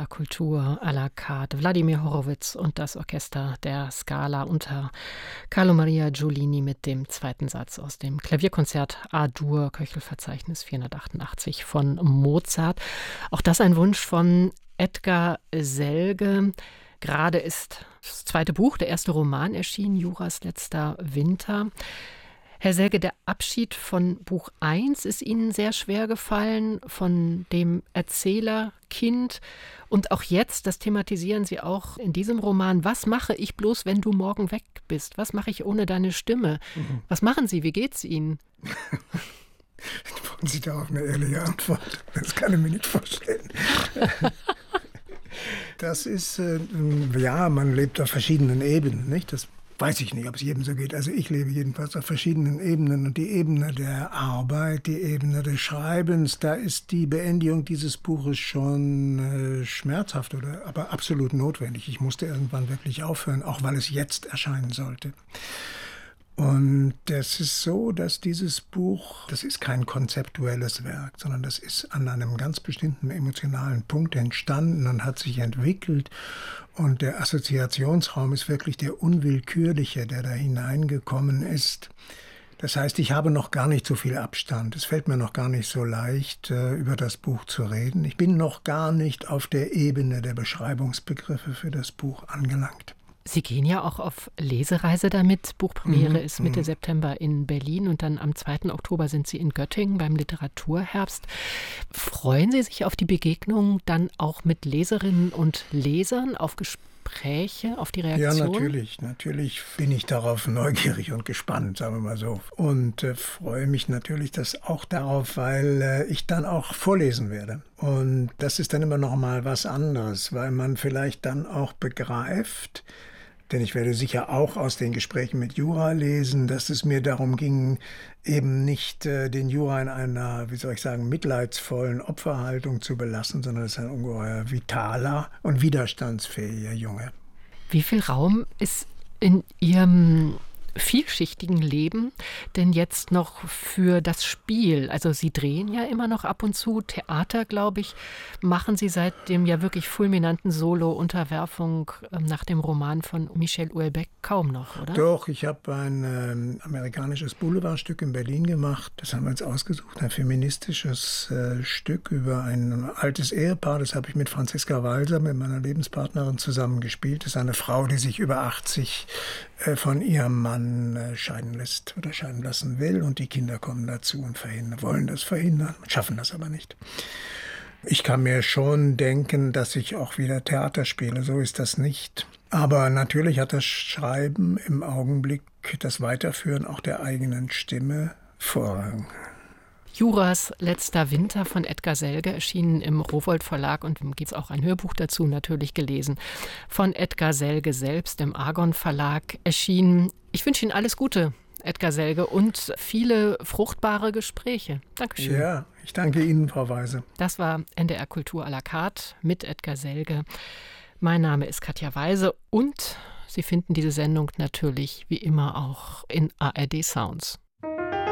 NDR Kultur à la carte. Wladimir Horowitz und das Orchester der Scala unter Carlo Maria Giulini mit dem zweiten Satz aus dem Klavierkonzert A-Dur, Köchelverzeichnis 488 von Mozart. Auch das ein Wunsch von Edgar Selge. Gerade ist das zweite Buch, der erste Roman erschienen, Juras letzter Winter. Herr Selge, der Abschied von Buch 1 ist Ihnen sehr schwer gefallen, von dem Erzählerkind. Und auch jetzt, das thematisieren Sie auch in diesem Roman, was mache ich bloß, wenn du morgen weg bist? Was mache ich ohne deine Stimme? Was machen Sie? Wie geht's Ihnen? Wollen Sie darauf eine ehrliche Antwort? Das kann ich mir nicht vorstellen. Das ist, ja, man lebt auf verschiedenen Ebenen, nicht? Das weiß ich nicht, ob es jedem so geht. Also ich lebe jedenfalls auf verschiedenen Ebenen. Und die Ebene der Arbeit, die Ebene des Schreibens, da ist die Beendigung dieses Buches schon schmerzhaft, aber absolut notwendig. Ich musste irgendwann wirklich aufhören, auch weil es jetzt erscheinen sollte. Und es ist so, dass dieses Buch, das ist kein konzeptuelles Werk, sondern das ist an einem ganz bestimmten emotionalen Punkt entstanden und hat sich entwickelt. Und der Assoziationsraum ist wirklich der unwillkürliche, der da hineingekommen ist. Das heißt, ich habe noch gar nicht so viel Abstand. Es fällt mir noch gar nicht so leicht, über das Buch zu reden. Ich bin noch gar nicht auf der Ebene der Beschreibungsbegriffe für das Buch angelangt. Sie gehen ja auch auf Lesereise damit. Buchpremiere ist Mitte September in Berlin und dann am 2. Oktober sind Sie in Göttingen beim Literaturherbst. Freuen Sie sich auf die Begegnung dann auch mit Leserinnen und Lesern, auf Gespräche, auf die Reaktion? Ja, natürlich bin ich darauf neugierig und gespannt, sagen wir mal so. Und freue mich natürlich auch darauf, weil ich dann auch vorlesen werde. Und das ist dann immer noch mal was anderes, weil man vielleicht dann auch begreift, denn ich werde sicher auch aus den Gesprächen mit Jura lesen, dass es mir darum ging, eben nicht den Jura in einer, wie soll ich sagen, mitleidsvollen Opferhaltung zu belassen, sondern es ist ein ungeheuer vitaler und widerstandsfähiger Junge. Wie viel Raum ist in Ihrem vielschichtigen Leben denn jetzt noch für das Spiel? Also Sie drehen ja immer noch ab und zu Theater, glaube ich, machen Sie seit dem ja wirklich fulminanten Solo Unterwerfung nach dem Roman von Michel Houellebecq kaum noch, oder? Doch, ich habe ein amerikanisches Boulevardstück in Berlin gemacht. Das haben wir uns ausgesucht, ein feministisches Stück über ein altes Ehepaar. Das habe ich mit Franziska Walser, mit meiner Lebenspartnerin, zusammen gespielt. Das ist eine Frau, die sich über 80 von ihrem Mann scheiden lässt oder scheiden lassen will. Und die Kinder kommen dazu und wollen das verhindern, schaffen das aber nicht. Ich kann mir schon denken, dass ich auch wieder Theater spiele. So ist das nicht. Aber natürlich hat das Schreiben im Augenblick, das Weiterführen auch der eigenen Stimme Vorrang. Juras letzter Winter von Edgar Selge, erschienen im Rowohlt Verlag und gibt es auch ein Hörbuch dazu, natürlich gelesen, von Edgar Selge selbst im Argon Verlag erschienen. Ich wünsche Ihnen alles Gute, Edgar Selge, und viele fruchtbare Gespräche. Dankeschön. Ja, ich danke Ihnen, Frau Weise. Das war NDR Kultur à la carte mit Edgar Selge. Mein Name ist Katja Weise und Sie finden diese Sendung natürlich wie immer auch in ARD Sounds.